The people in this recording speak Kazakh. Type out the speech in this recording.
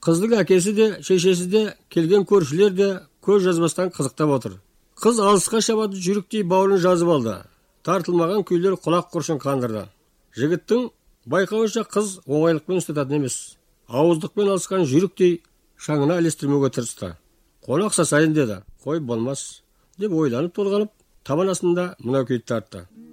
Қыздың әкесі де, шешесі де, келген көршілер де көз жазбастан қызықтап отыр. Қыз алысқа шабады жүректей бауырын жазып алды. Тартылмаған күйлер құлақ құршын қандырды. Жігіттің байқауынша қыз оңайлықпен ұстататын емес. Ауыздықпен алысқан жүректей шаңына ілестірмеуге тырысты. Қонақ сасайын деді. Қой болмас деп ойланып толғанып, табан астында мынау күйді тартты.